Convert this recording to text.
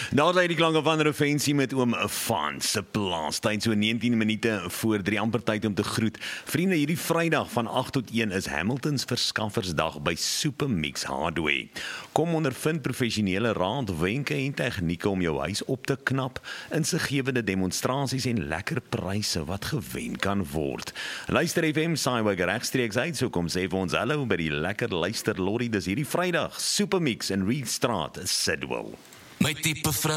Nou lei die klanke van Revensie met oom Frans se plaas. Tyd so 19 minute voor 3 amper tyd om te groet. Vriende, hierdie Vrydag van 8 tot 1 is Hamilton's Verskaffersdag by Supermix Hardware. Kom ondervind professionele raad, wenke en tegnieke om jou huis op te knap, insiggewende demonstrasies en lekker pryse wat gewen kan word. Luister FM Saaiweg regstreeks uit, so kom sê vir ons hallo by die lekker luister lorry, dis hierdie Vrydag, Supermix in Reedstraat, Sidwell. My tipe vrou